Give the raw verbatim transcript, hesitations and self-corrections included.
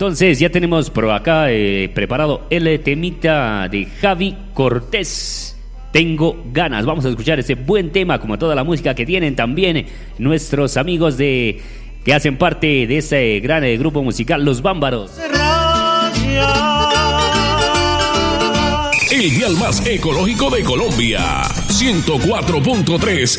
entonces ya tenemos por acá eh, preparado el temita de Javi Cortés. Tengo ganas. Vamos a escuchar ese buen tema, como toda la música que tienen también nuestros amigos de que hacen parte de ese gran eh, grupo musical, Los Bámbaros. El dial más ecológico de Colombia, ciento cuatro punto tres